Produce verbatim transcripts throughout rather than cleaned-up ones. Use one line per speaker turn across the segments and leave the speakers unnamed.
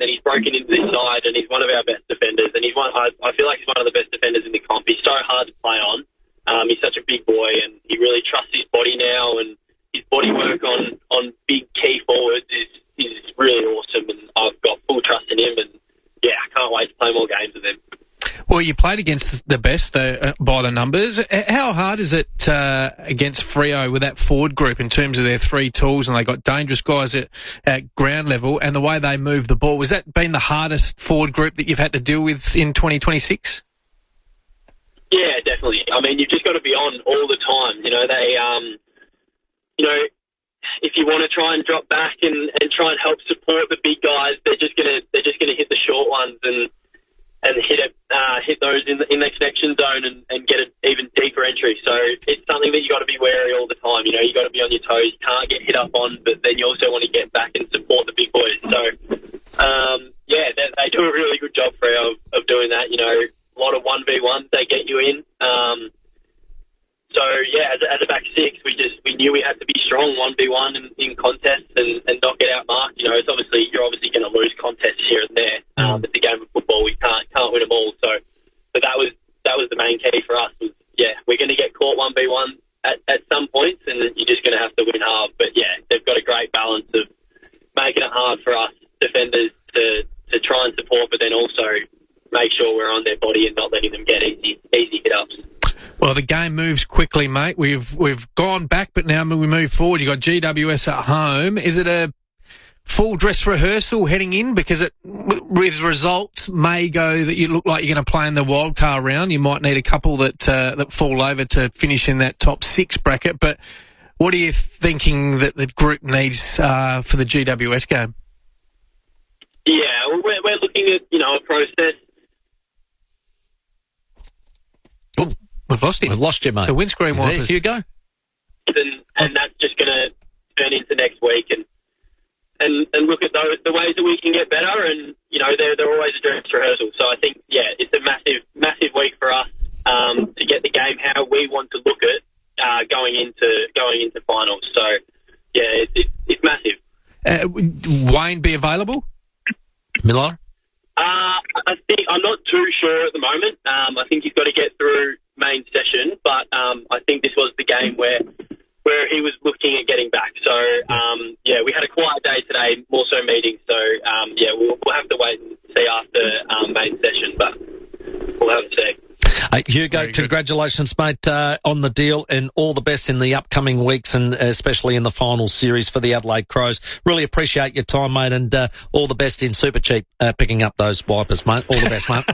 then he's broken into this side, and he's one of our best defenders. And he's one. I, I feel like he's one of the best defenders in the comp. He's so hard to play on. Um, he's such a big boy, and he really trusts his body now. And his body work on, on big key forwards is is really awesome. And I've got full trust in him. And yeah, I can't wait to play more games with him.
Well, you played against the best uh, by the numbers. How hard is it uh, against Freo with that forward group in terms of their three tools, and they got dangerous guys at, at ground level, and the way they move the ball? Has that been the hardest forward group that you've had to deal with in twenty twenty-six?
Yeah, definitely. I mean, you've just got to be on all the time. You know, they, um, you know, if you want to try and drop back and, and try and help support the big guys, they're just gonna they're just gonna hit the short ones and. and hit it, uh, hit those in the, in the connection zone and, and get an even deeper entry. So it's something that you got to be wary all the time. You know, you got to be on your toes. You can't get hit up on, but then you also want to get back and support the big boys. So, um, yeah, they, they do a really good job, Freo, of, of doing that. You know, a lot of one v ones they get you in. Um, so, yeah, as, as a back six, we just we knew we had to be strong one v one in, in contests and, and not get outmarked. You know, it's obviously you're obviously going to lose contests here and there. Um, it's a game of football. We can't can't win them all. So, but that was that was the main key for us. Was, yeah, we're going to get caught one v one at, at some points, and you're just going to have to win hard. But yeah, they've got a great balance of making it hard for us defenders to to try and support, but then also make sure we're on their body and not letting them get easy easy hit ups.
Well, the game moves quickly, mate. We've we've gone back, but now we move forward. You've got G W S at home. Is it a full dress rehearsal heading in? Because it, with results may go that you look like you're going to play in the wild card round. You might need a couple that uh, that fall over to finish in that top six bracket. But what are you thinking that the group needs uh, for the G W S game?
Yeah, well, we're, we're looking at, you know, a process.
Oh, we've lost him.
We've lost you, mate.
The windscreen wipers.
Here you go.
And, and that's just going to turn into next week. And And, and look at those, the ways that we can get better, and you know they're they're always a dress rehearsal. So I think yeah, it's a massive massive week for us um, to get the game how we want to look at uh, going into going into finals. So yeah, it's it's, it's massive.
Uh, Wayne be available?
Miller?
Uh, I think I'm not too sure at the moment. Um, I think he's got to get through main session, but um, I think this was the game where. where he was looking at getting back. So, um, yeah, we had a quiet day today, more so meetings. So, um, yeah, we'll, we'll have to wait and see after um, main session, but we'll have to see.
Hey, Hugo,
Very
congratulations, good. mate, uh, on the deal, and all the best in the upcoming weeks, and especially in the final series for the Adelaide Crows. Really appreciate your time, mate, and uh, all the best in Super Cheap uh, picking up those wipers, mate. All the best, mate.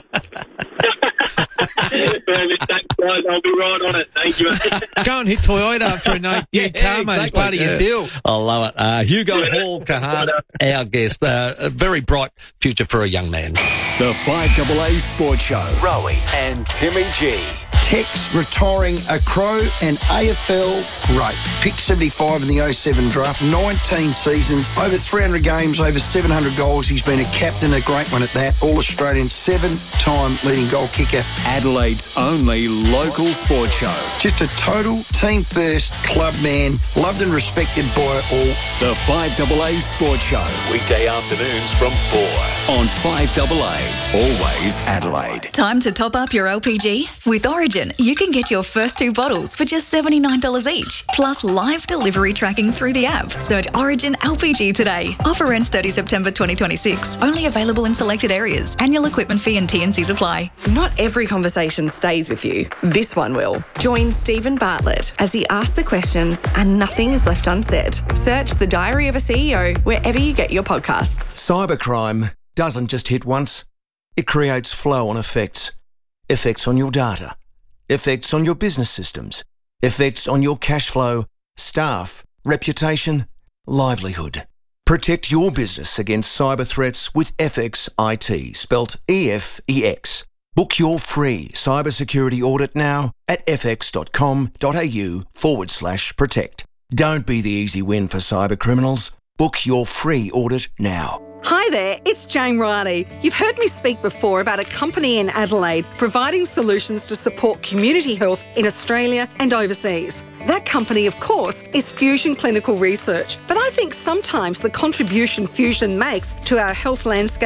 Thanks, guys. I'll be right on it. Thank you, mate.
Go and hit Toyota for a new
yeah,
car, mate. It's part of your
yeah.
deal.
I love it. Uh, Hugo Hall Kahana, our guest. Uh, a very bright future for a young man.
The five A A Sports Show. Rowie and Timmy G.
Tex retiring a Crow and A F L great. Pick seventy-five in the oh seven draft, nineteen seasons, over three hundred games, over seven hundred goals. He's been a captain, a great one at that. All-Australian, seven-time leading goal kicker.
Adelaide's only local sports show.
Just a total team-first club man, loved and respected by all.
The five A A Sports Show. Weekday afternoons from four on five A A. Always Adelaide.
Time to top up your L P G? With Origin, you can get your first two bottles for just seventy-nine dollars each, plus live delivery tracking through the app. Search Origin L P G today. Offer ends thirtieth September twenty twenty-six. Only available in selected areas. Annual equipment fee and T and Cs apply.
Not every conversation stays with you. This one will. Join Stephen Bartlett as he asks the questions and nothing is left unsaid. Search The Diary of a C E O wherever you get your podcasts.
Cybercrime doesn't just hit once. It creates flow-on effects. Effects on your data. Effects on your business systems. Effects on your cash flow, staff, reputation, livelihood. Protect your business against cyber threats with F X I T, spelt E F E X. Book your free cybersecurity audit now at fx.com.au forward slash protect. Don't be the easy win for cyber criminals. Book your free audit now.
Hi there, it's Jane Riley. You've heard me speak before about a company in Adelaide providing solutions to support community health in Australia and overseas. That company, of course, is Fusion Clinical Research. But I think sometimes the contribution Fusion makes to our health landscape